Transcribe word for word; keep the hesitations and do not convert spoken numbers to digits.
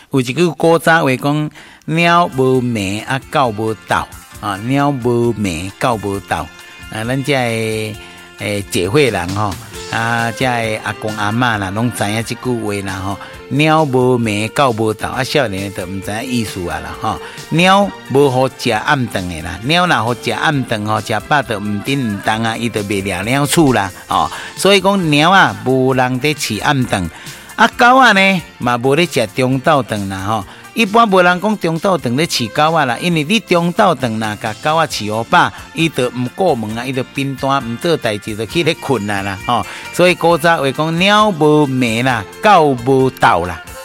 有一句古早话讲，鸟无鸣啊，狗无斗啊，鸟无鸣，狗无斗啊，咱这诶诶姐会人吼啊，这诶阿公阿嬷啦，拢知影这句话啦吼。鸟无鸣，狗无斗啊，少年就唔知影意思啊啦吼。鸟无好食暗顿的啦，鸟若好食暗顿吼，食饱就唔叮唔当啊，伊就袂了鸟厝啦哦。所以讲鸟啊，无人在饲暗顿，啊狗啊呢，嘛无咧食中昼顿啦吼。一般无人讲中昼顿咧饲狗啊啦，因为你中昼顿啦，甲狗啊饲好饱，伊就唔过门啊，伊就冰单唔做代志，就去咧困啊啦吼。所以古早话讲鸟无鸣啦，狗无斗啦。